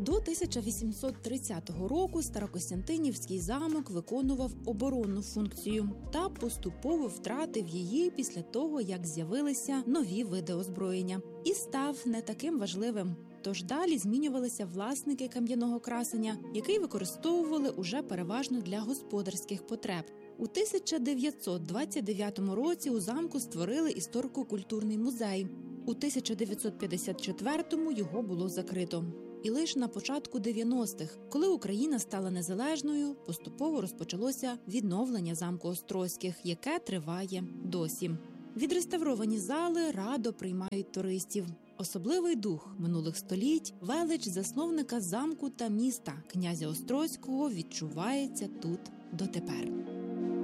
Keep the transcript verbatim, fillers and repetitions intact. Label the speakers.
Speaker 1: До тисяча вісімсот тридцятого року Старокостянтинівський замок виконував оборонну функцію та поступово втратив її після того, як з'явилися нові види озброєння. І став не таким важливим. Тож далі змінювалися власники кам'яного красення, який використовували уже переважно для господарських потреб. У тисяча дев'ятсот двадцять дев'ятому році у замку створили історико-культурний музей. У тисяча дев'ятсот п'ятдесят четвертому його було закрито. І лише на початку дев'яностих, коли Україна стала незалежною, поступово розпочалося відновлення замку Острозьких, яке триває досі. Відреставровані зали радо приймають туристів. Особливий дух минулих століть, велич засновника замку та міста, князя Острозького, відчувається тут дотепер.